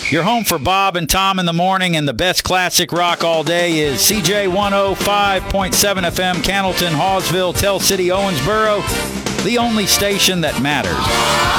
Your home for Bob and Tom in the morning and the best classic rock all day is CJ 105.7 FM, Cannleton, Hawesville, Tell City, Owensboro, the only station that matters.